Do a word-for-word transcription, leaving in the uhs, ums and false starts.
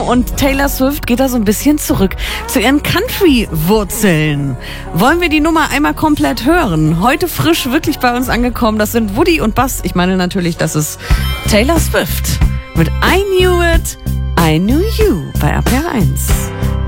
und Taylor Swift geht da so ein bisschen zurück zu ihren Country-Wurzeln. Wollen wir die Nummer einmal komplett hören? Heute frisch wirklich bei uns angekommen. Das sind Woody und Buzz. Ich meine natürlich, das ist Taylor Swift mit I Knew It, I Knew You bei R P R eins.